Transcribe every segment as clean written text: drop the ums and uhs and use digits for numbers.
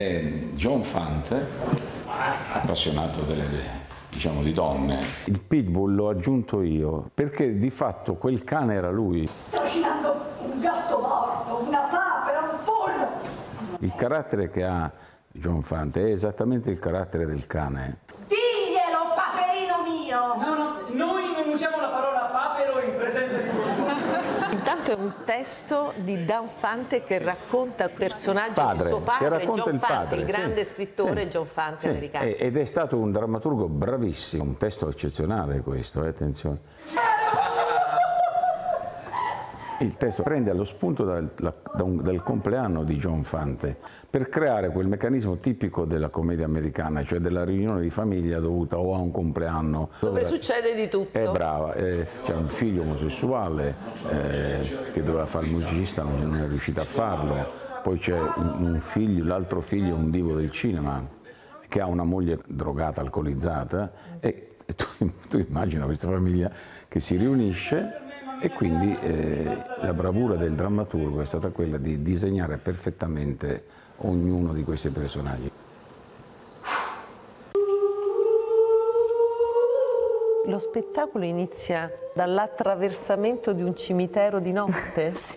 John Fante, appassionato di donne. Il pitbull l'ho aggiunto io, perché di fatto quel cane era lui. Trascinando un gatto morto, una papera, un pollo. Il carattere che ha John Fante è esattamente il carattere del cane. Diglielo, paperino mio! No, noi non usiamo la parola papero in presenza di uno sguardo. Intanto è un testo di Dan Fante che racconta il personaggio di suo padre, John Fante, il grande scrittore John Fante americano. Ed è stato un drammaturgo bravissimo, un testo eccezionale questo, attenzione. Il testo prende allo spunto dal compleanno di John Fante per creare quel meccanismo tipico della commedia americana, cioè della riunione di famiglia dovuta o a un compleanno. Dove succede di tutto. È brava, c'è un figlio omosessuale che doveva fare il musicista, non è riuscito a farlo, poi c'è un figlio, l'altro figlio è un divo del cinema che ha una moglie drogata, alcolizzata e tu immagina questa famiglia che si riunisce. E quindi la bravura del drammaturgo è stata quella di disegnare perfettamente ognuno di questi personaggi. Lo spettacolo inizia dall'attraversamento di un cimitero di notte? Sì.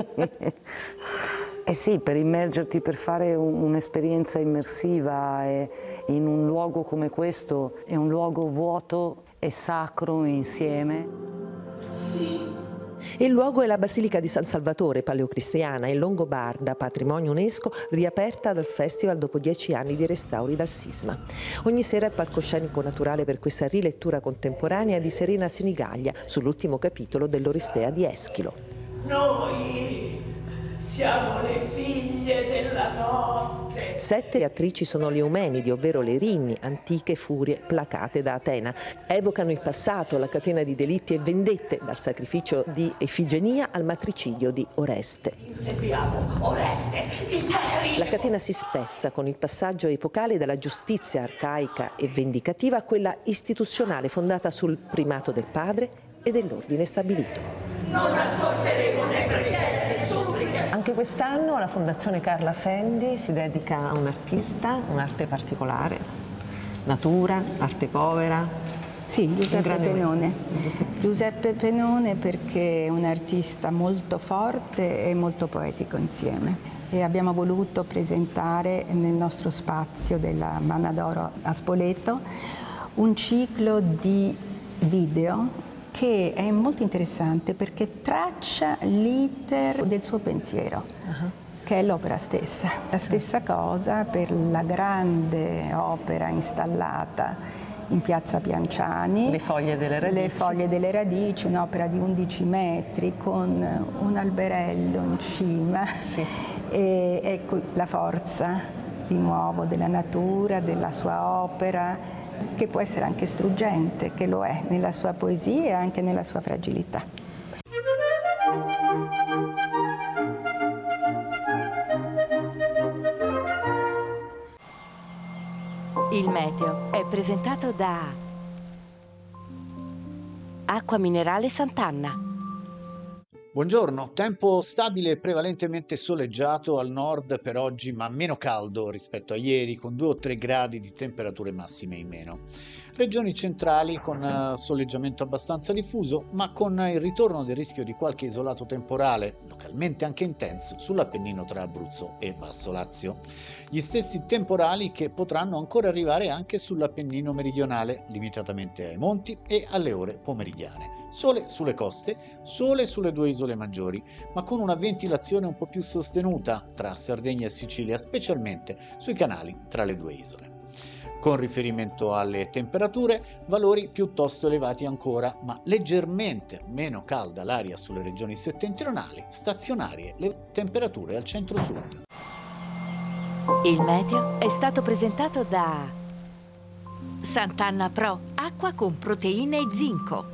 Sì, per immergerti, per fare un'esperienza immersiva in un luogo come questo, è un luogo vuoto e sacro insieme. Sì. Il luogo è la Basilica di San Salvatore, paleocristiana e longobarda, patrimonio UNESCO, riaperta dal Festival dopo 10 anni di restauri dal sisma. Ogni sera è palcoscenico naturale per questa rilettura contemporanea di Serena Sinigaglia sull'ultimo capitolo dell'Oristea di Eschilo. Noi siamo le figlie della notte. 7 attrici sono le Eumenidi, ovvero le Rinni, antiche furie placate da Atena. Evocano il passato, la catena di delitti e vendette, dal sacrificio di Efigenia al matricidio di Oreste. Inseguiamo Oreste, il sacrificio. La catena si spezza con il passaggio epocale dalla giustizia arcaica e vendicativa a quella istituzionale fondata sul primato del padre e dell'ordine stabilito. Non ascolteremo né preghiere né suppliche. Anche quest'anno la Fondazione Carla Fendi si dedica a un artista, un'arte particolare, natura, arte povera. Sì, Giuseppe Penone. Giuseppe Penone perché è un artista molto forte e molto poetico insieme. E abbiamo voluto presentare nel nostro spazio della Manna d'Oro a Spoleto un ciclo di video che è molto interessante perché traccia l'iter del suo pensiero, che è l'opera stessa. La stessa cosa per la grande opera installata in piazza Pianciani. Le foglie delle radici. Le foglie delle radici, un'opera di 11 metri con un alberello in cima. Sì. E ecco la forza di nuovo della natura, della sua opera, che può essere anche struggente, che lo è nella sua poesia e anche nella sua fragilità. Il meteo è presentato da Acqua Minerale Sant'Anna. Buongiorno, tempo stabile e prevalentemente soleggiato al nord per oggi, ma meno caldo rispetto a ieri, con 2 o 3 gradi di temperature massime in meno. Regioni centrali con soleggiamento abbastanza diffuso, ma con il ritorno del rischio di qualche isolato temporale, localmente anche intenso, sull'Appennino tra Abruzzo e Basso Lazio. Gli stessi temporali che potranno ancora arrivare anche sull'Appennino meridionale, limitatamente ai monti e alle ore pomeridiane. Sole sulle coste, sole sulle 2 isole maggiori, ma con una ventilazione un po' più sostenuta tra Sardegna e Sicilia, specialmente sui canali tra le 2 isole. Con riferimento alle temperature, valori piuttosto elevati ancora, ma leggermente meno calda l'aria sulle regioni settentrionali, stazionarie le temperature al centro-sud. Il meteo è stato presentato da Sant'Anna Pro, acqua con proteine e zinco.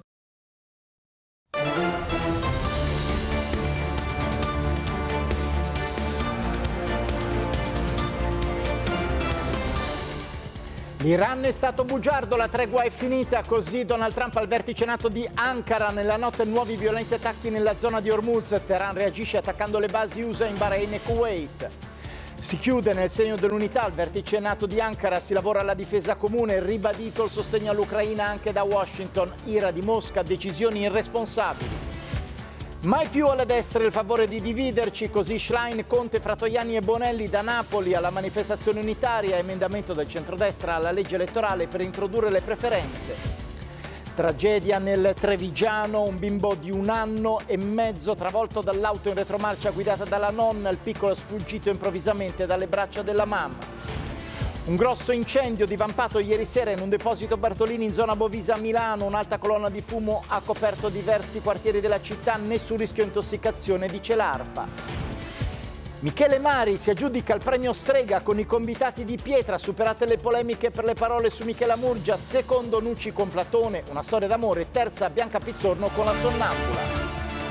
L'Iran è stato bugiardo, la tregua è finita, così Donald Trump al vertice NATO di Ankara. Nella notte nuovi violenti attacchi nella zona di Hormuz. Teheran reagisce attaccando le basi USA in Bahrain e Kuwait. Si chiude nel segno dell'unità al vertice NATO di Ankara, si lavora alla difesa comune, ribadito il sostegno all'Ucraina anche da Washington, ira di Mosca, decisioni irresponsabili. Mai più alla destra il favore di dividerci, così Schlein, Conte, Fratoianni e Bonelli da Napoli alla manifestazione unitaria, emendamento del centrodestra alla legge elettorale per introdurre le preferenze. Tragedia nel Trevigiano, un bimbo di 1 anno e mezzo travolto dall'auto in retromarcia guidata dalla nonna, il piccolo sfuggito improvvisamente dalle braccia della mamma. Un grosso incendio divampato ieri sera in un deposito Bartolini in zona Bovisa a Milano, un'alta colonna di fumo ha coperto diversi quartieri della città, nessun rischio intossicazione, dice l'ARPA. Michele Mari si aggiudica il premio Strega con i convitati di pietra, superate le polemiche per le parole su Michela Murgia, secondo Nucci con Platone, una storia d'amore, terza Bianca Pizzorno con La Sonnambula.